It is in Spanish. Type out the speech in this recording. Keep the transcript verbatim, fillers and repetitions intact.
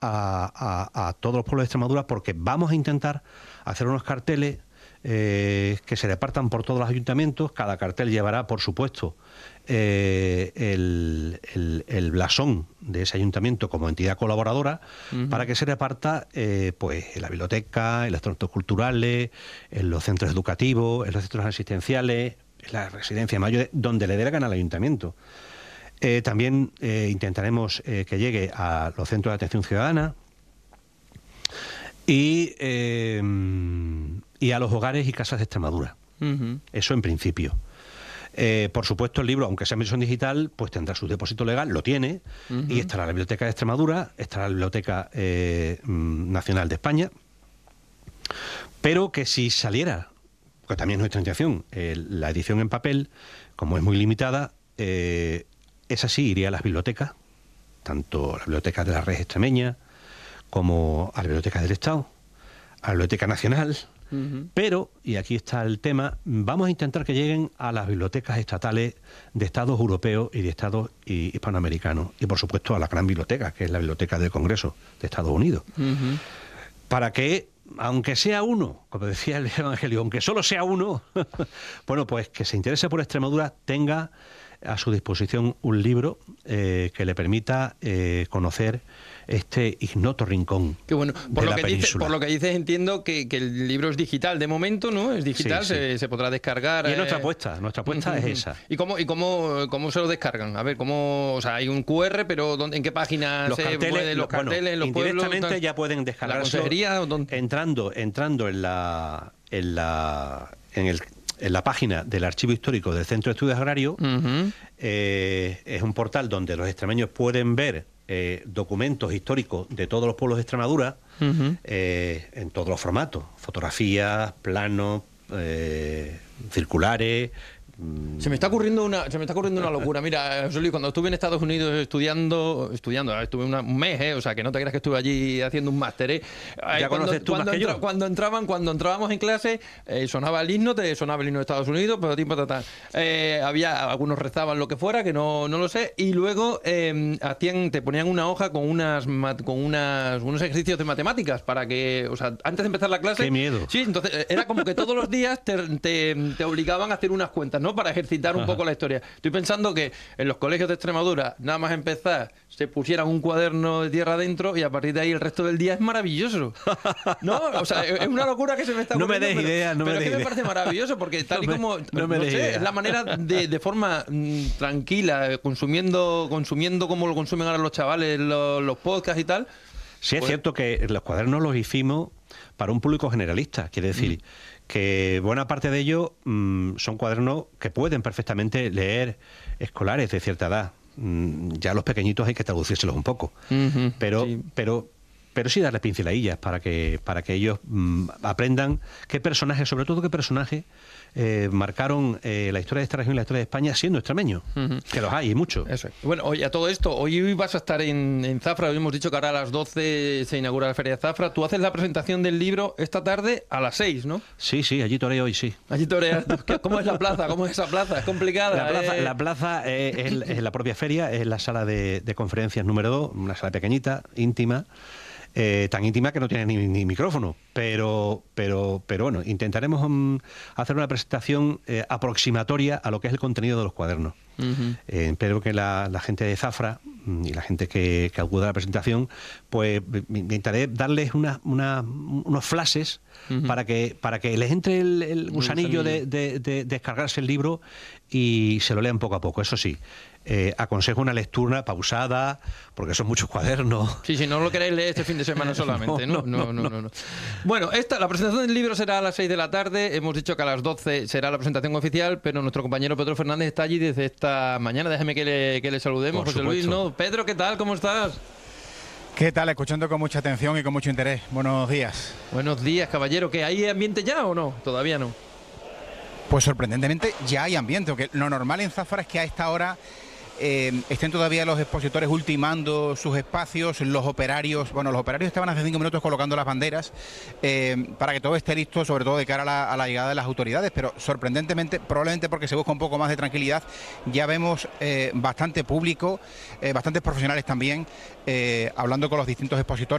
a, a, a todos los pueblos de Extremadura, porque vamos a intentar hacer unos carteles eh, que se repartan por todos los ayuntamientos. Cada cartel llevará, por supuesto, eh, el, el, el blasón de ese ayuntamiento como entidad colaboradora, uh-huh. para que se reparta eh, pues en la biblioteca, en los centros culturales, en los centros educativos, en los centros asistenciales, en la residencia mayores, donde le dé la gana al ayuntamiento. Eh, también eh, intentaremos eh, que llegue a los centros de atención ciudadana y, eh, y a los hogares y casas de Extremadura. Uh-huh. Eso en principio. Eh, por supuesto, el libro, aunque sea en versión digital, pues tendrá su depósito legal, lo tiene, uh-huh. y estará en la Biblioteca de Extremadura, estará en la Biblioteca eh, Nacional de España, pero que si saliera, que también es nuestra intención, eh, la edición en papel, como es muy limitada, eh, esa sí iría a las bibliotecas, tanto a las bibliotecas de la red extremeña como a las bibliotecas del Estado, a la Biblioteca Nacional, uh-huh. pero, y aquí está el tema, vamos a intentar que lleguen a las bibliotecas estatales de estados europeos y de estados hispanoamericanos, y por supuesto a la gran biblioteca, que es la Biblioteca del Congreso de Estados Unidos, uh-huh. para que, aunque sea uno, como decía el Evangelio, aunque solo sea uno, bueno, pues que se interese por Extremadura tenga a su disposición un libro eh, que le permita eh, conocer este ignoto rincón. Qué bueno. Por, de lo la que dice, península. por lo que dices, entiendo que, que el libro es digital de momento, ¿no? Es digital, sí, sí. Se, se podrá descargar. Y es eh... nuestra apuesta, nuestra apuesta uh-huh. es esa. ¿Y cómo y cómo, cómo se lo descargan? A ver, cómo, o sea, hay un cu erre, pero ¿dónde, ¿en qué página los se carteles, puede, los bueno, carteles, los indirectamente pueblos? Ya pueden descargarse. ¿La consejería o dónde? Entrando, entrando en la, en la, en el en la página del Archivo Histórico del Centro de Estudios Agrarios, uh-huh. eh, es un portal donde los extremeños pueden ver eh, documentos históricos de todos los pueblos de Extremadura, uh-huh. eh, en todos los formatos, fotografías, planos, eh, circulares. Se me está ocurriendo una, se me está ocurriendo una locura. Mira, José Luis, cuando estuve en Estados Unidos estudiando, estudiando, estuve una, un mes, ¿eh? O sea, que no te creas que estuve allí haciendo un máster, ¿eh? Ya cuando, conoces tú cuando, más que entra, yo. cuando entraban, cuando entrábamos en clase, eh, sonaba el himno, te sonaba el himno de Estados Unidos, pero tipo total. Eh, había algunos rezaban lo que fuera, que no, no lo sé, y luego eh, hacían, te ponían una hoja con unas, con unas, unos ejercicios de matemáticas para que, o sea, antes de empezar la clase. Qué miedo. Sí, entonces era como que todos los días te, te, te obligaban a hacer unas cuentas, ¿no? Para ejercitar un poco la historia. Estoy pensando que en los colegios de Extremadura, nada más empezar, se pusieran un cuaderno de tierra adentro y a partir de ahí el resto del día es maravilloso. No, o sea, es una locura que se me está ocurriendo. No me des pero, idea, no pero me des es que idea. me parece maravilloso porque tal no y me, como, no, me no des sé, idea. es la manera de, de forma mmm, tranquila, consumiendo, consumiendo como lo consumen ahora los chavales, los, los podcasts y tal. Sí, es pues, cierto que los cuadernos los hicimos para un público generalista, quiere decir, mm. que buena parte de ellos mmm, son cuadernos que pueden perfectamente leer escolares de cierta edad. Mm, ya los pequeñitos hay que traducírselos un poco, uh-huh, pero, sí. pero, pero sí darles pinceladillas para que, para que ellos mmm, aprendan qué personajes, sobre todo qué personajes eh, marcaron eh, la historia de esta región y la historia de España siendo extremeños, uh-huh. que los hay y muchos. Eso es. Bueno, oye, a todo esto, hoy vas a estar en, en Zafra, hoy hemos dicho que ahora a las doce se inaugura la Feria de Zafra. Tú haces la presentación del libro esta tarde a las seis, ¿no? Sí, sí, allí toreo hoy, sí. Allí toreas. ¿Cómo es la plaza? ¿Cómo es esa plaza? Es complicada. La plaza, eh... la plaza eh, es, es la propia feria, es la sala de, de conferencias número dos, una sala pequeñita, íntima, Eh, tan íntima que no tiene ni, ni micrófono, pero pero pero bueno, intentaremos um, hacer una presentación eh, aproximatoria a lo que es el contenido de los cuadernos. Uh-huh. eh, espero que la, la gente de Zafra y la gente que, que acuda a la presentación, pues intentaré darles una, una, unos flashes uh-huh. para que para que les entre el, el gusanillo de, de, de, de descargarse el libro y se lo lean poco a poco. Eso sí, eh, aconsejo una lectura pausada, porque son muchos cuadernos. Sí, si no lo queréis leer este fin de semana solamente, ¿no? No, no, no. no, no, no. Bueno, esta, la presentación del libro será a las seis de la tarde. Hemos dicho que a las doce será la presentación oficial, pero nuestro compañero Pedro Fernández está allí desde esta mañana. Déjeme que le, que le saludemos, José Luis, ¿no? Pedro, ¿qué tal? ¿Cómo estás? ¿Qué tal? Escuchando con mucha atención y con mucho interés. Buenos días. Buenos días, caballero. ¿Que hay ambiente ya o no? Todavía no. Pues sorprendentemente ya hay ambiente, porque lo normal en Zafra es que a esta hora eh, estén todavía los expositores ultimando sus espacios, los operarios, bueno, los operarios estaban hace cinco minutos colocando las banderas eh, para que todo esté listo, sobre todo de cara a la, a la llegada de las autoridades, pero sorprendentemente, probablemente porque se busca un poco más de tranquilidad, ya vemos eh, bastante público, eh, bastantes profesionales también, eh, hablando con los distintos expositores.